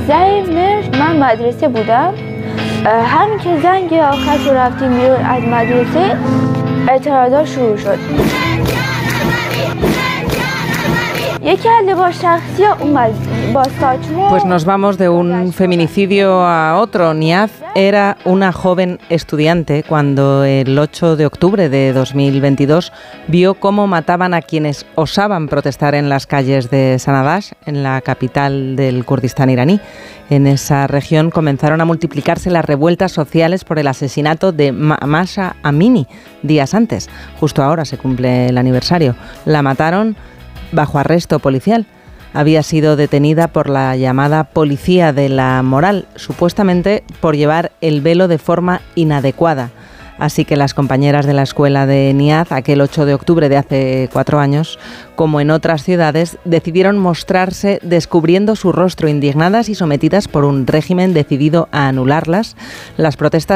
من مدرسه بودم همین که زنگ آخر که رفتیم بیرون از مدرسه اعتراضات شروع شد. Pues nos vamos de un feminicidio a otro. Niaz era una joven estudiante cuando el 8 de octubre de 2022 vio cómo mataban a quienes osaban protestar en las calles de Sanadash, en la capital del Kurdistán iraní. En esa región comenzaron a multiplicarse las revueltas sociales por el asesinato de Mahsa Amini días antes. Justo ahora se cumple el aniversario. La mataron bajo arresto policial. Había sido detenida por la llamada policía de la moral, supuestamente por llevar el velo de forma inadecuada. Así que las compañeras de la escuela de Niaz, aquel 8 de octubre de hace 4 años, como en otras ciudades, decidieron mostrarse descubriendo su rostro, indignadas y sometidas por un régimen decidido a anularlas. Las protestas